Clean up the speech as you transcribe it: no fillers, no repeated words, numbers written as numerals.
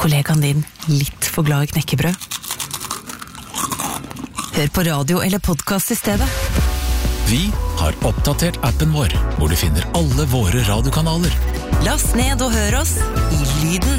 kollegaen din litt for glad i knekkebrød? Hør på radio eller podcast i stedet. Vi har oppdatert appen vår, hvor du finner alle våre radiokanaler. Last ned og hør oss i lyden.